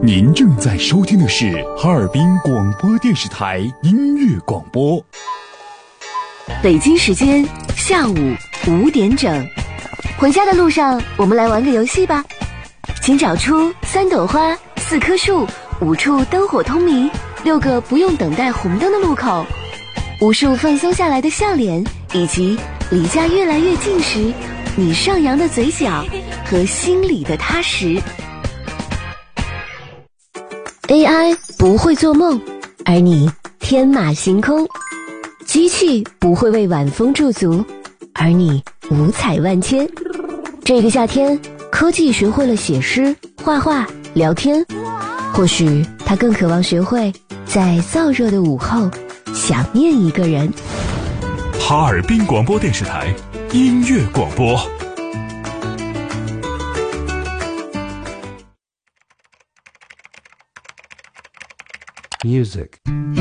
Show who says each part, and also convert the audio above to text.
Speaker 1: 您正在收听的是哈尔滨广播电视台音乐广播。
Speaker 2: 北京时间下午5点整，回家的路上，我们来玩个游戏吧。请找出3朵花、4棵树、5处灯火通明、6个不用等待红灯的路口，无数放松下来的笑脸，以及离家越来越近时你上扬的嘴角和心里的踏实。AI 不会做梦，而你天马行空；机器不会为晚风驻足，而你五彩万千。这个夏天，科技学会了写诗、画画、聊天，或许它更渴望学会在燥热的午后想念一个人。
Speaker 1: 哈尔滨广播电视台音乐广播。
Speaker 3: Music